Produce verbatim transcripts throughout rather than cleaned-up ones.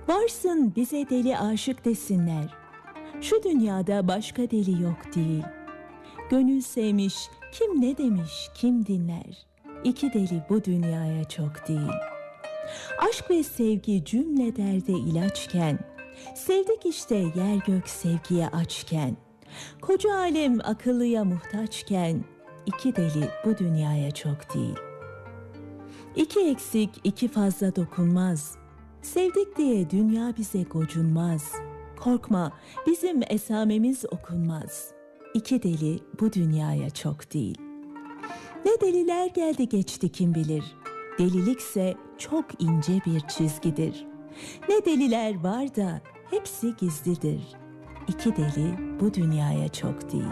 Varsın bize deli aşık desinler. Şu dünyada başka deli yok değil. Gönül sevmiş, kim ne demiş, kim dinler? İki deli bu dünyaya çok değil. Aşk ve sevgi cümle derde ilaçken, sevdik işte yer gök sevgiye açken, koca alem akıllıya muhtaçken, iki deli bu dünyaya çok değil. İki eksik iki fazla dokunmaz, sevdik diye dünya bize gocunmaz. Korkma, bizim esamemiz okunmaz. İki deli bu dünyaya çok değil. Ne deliler geldi geçti kim bilir. Delilikse çok ince bir çizgidir. Ne deliler var da hepsi gizlidir. İki deli bu dünyaya çok değil.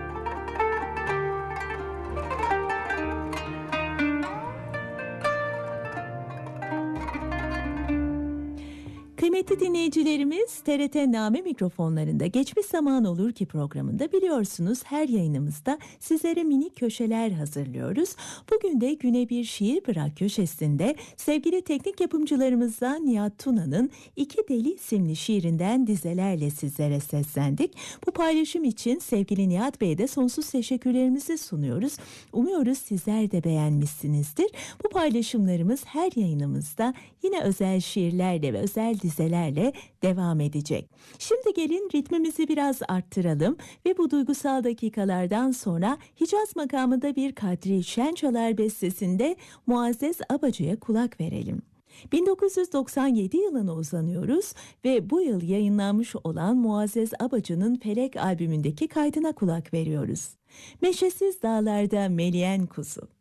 Kıymetli dinleyicilerimiz, T R T Name mikrofonlarında Geçmiş Zaman Olur Ki programında biliyorsunuz her yayınımızda sizlere minik köşeler hazırlıyoruz. Bugün de Güne Bir Şiir Bırak köşesinde sevgili teknik yapımcılarımızdan Nihat Tuna'nın İki Deli isimli şiirinden dizelerle sizlere seslendik. Bu paylaşım için sevgili Nihat Bey'e de sonsuz teşekkürlerimizi sunuyoruz. Umuyoruz sizler de beğenmişsinizdir. Bu paylaşımlarımız her yayınımızda yine özel şiirlerle ve özel dizelerle devam edecek. Şimdi gelin ritmimizi biraz arttıralım ve bu duygusal dakikalardan sonra Hicaz makamında bir Kadri Şençalar bestesinde Muazzez Abacı'ya kulak verelim. bin dokuz yüz doksan yedi yılına uzanıyoruz ve bu yıl yayınlanmış olan Muazzez Abacı'nın Felek albümündeki kaydına kulak veriyoruz. Meşesiz dağlarda meleğen kuzu.